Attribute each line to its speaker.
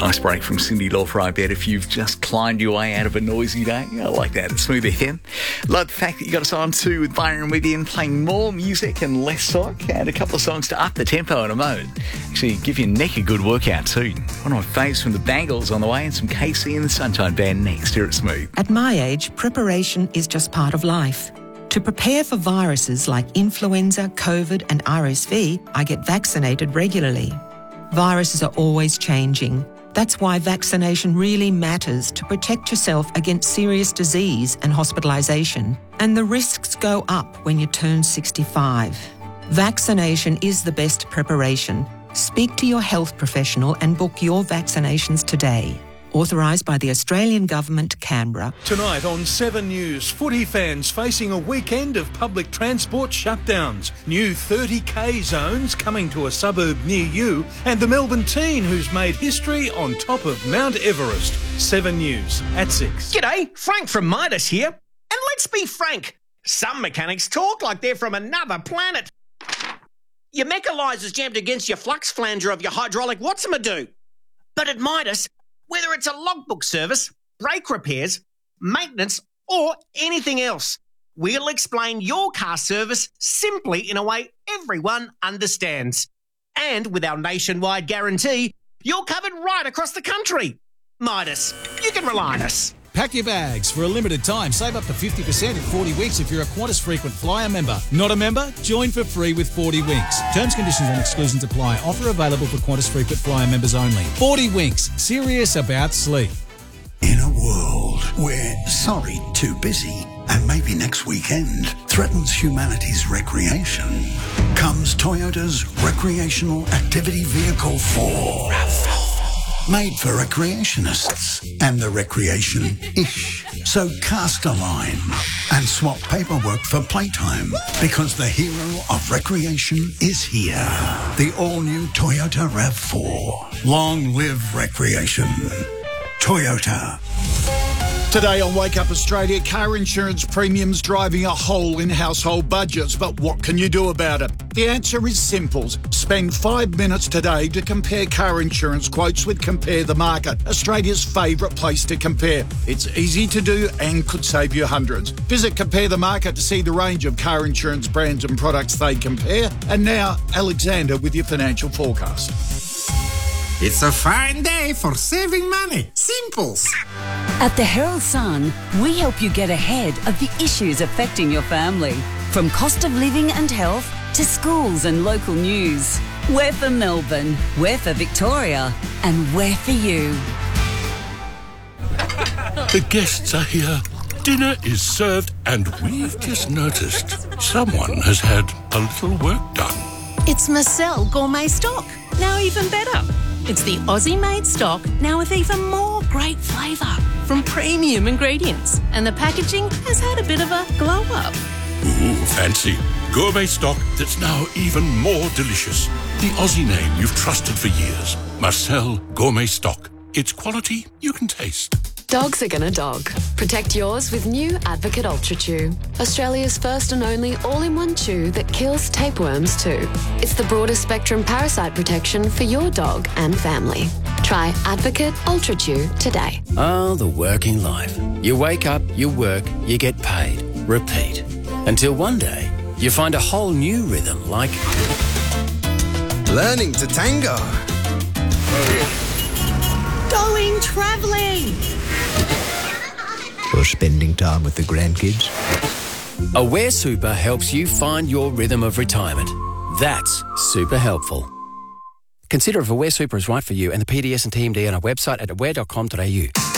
Speaker 1: Nice break from Cindy Lauper, I bet, if you've just climbed your way out of a noisy day. I like that. It's Smooth FM. Love the fact that you got us on too with Byron Within, playing more music and less talk, and a couple of songs to up the tempo in a moment. Actually, give your neck a good workout too. One of my faves from the Bangles on the way, and some KC and the Sunshine Band next here at Smooth.
Speaker 2: At my age, preparation is just part of life. To prepare for viruses like influenza, COVID and RSV, I get vaccinated regularly. Viruses are always changing. That's why vaccination really matters, to protect yourself against serious disease and hospitalisation. And the risks go up when you turn 65. Vaccination is the best preparation. Speak to your health professional and book your vaccinations today. Authorised by the Australian Government, Canberra.
Speaker 3: Tonight on 7 News, footy fans facing a weekend of public transport shutdowns, new 30k zones coming to a suburb near you, and the Melbourne teen who's made history on top of Mount Everest. 7 News at 6.
Speaker 4: G'day, Frank from Midas here. And let's be frank, some mechanics talk like they're from another planet. Your mechanizer's jammed against your flux flanger of your hydraulic what's-a-do. But at Midas, whether it's a logbook service, brake repairs, maintenance, or anything else, we'll explain your car service simply in a way everyone understands. And with our nationwide guarantee, you're covered right across the country. Midas, you can rely on us.
Speaker 5: Pack your bags. For a limited time, save up to 50% in 40 weeks if you're a Qantas Frequent Flyer member. Not a member? Join for free with 40 Winks. Terms, conditions and exclusions apply. Offer available for Qantas Frequent Flyer members only. 40 Winks. Serious about sleep.
Speaker 6: In a world where sorry, too busy, and maybe next weekend threatens humanity's recreation, comes Toyota's Recreational Activity Vehicle 4. RAV4. Made for recreationists and the recreation-ish. So cast a line and swap paperwork for playtime, because the hero of recreation is here. The all-new Toyota RAV4. Long live recreation. Toyota.
Speaker 7: Today on Wake Up Australia, car insurance premiums driving a hole in household budgets. But what can you do about it? The answer is simple. Spend 5 minutes today to compare car insurance quotes with Compare the Market, Australia's favourite place to compare. It's easy to do and could save you hundreds. Visit Compare the Market to see the range of car insurance brands and products they compare. And now, Alexander with your financial forecast.
Speaker 8: It's a fine day for saving money. Simples.
Speaker 9: At the Herald Sun, we help you get ahead of the issues affecting your family. From cost of living and health to schools and local news. We're for Melbourne, we're for Victoria, and we're for you.
Speaker 10: The guests are here. Dinner is served, and we've just noticed someone has had a little work done.
Speaker 11: It's Marcel Gourmet Stock, now even better. It's the Aussie-made stock, now with even more great flavour from premium ingredients. And the packaging has had a bit of a glow-up.
Speaker 10: Ooh, fancy. Gourmet stock that's now even more delicious. The Aussie name you've trusted for years. Marcel Gourmet Stock. It's quality you can taste.
Speaker 12: Dogs are gonna dog. Protect yours with new Advocate Ultra Chew. Australia's first and only all-in-one chew that kills tapeworms too. It's the broadest spectrum parasite protection for your dog and family. Try Advocate Ultra Chew today.
Speaker 13: Oh, the working life. You wake up, you work, you get paid. Repeat. Until one day, you find a whole new rhythm like...
Speaker 8: Learning to tango.
Speaker 11: Going travelling.
Speaker 14: Or spending time with the grandkids.
Speaker 13: Aware Super helps you find your rhythm of retirement. That's super helpful. Consider if Aware Super is right for you and the PDS and TMD on our website at aware.com.au.